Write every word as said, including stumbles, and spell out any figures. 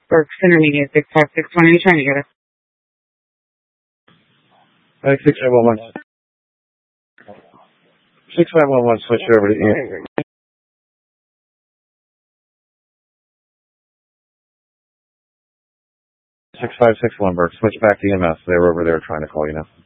Works intermediate, six five six one. Are you trying to get us? Uh, six five one one. six five one one, switch over to Ian. six five six one, Burke. Switch back to E M S. They were over there trying to call you now.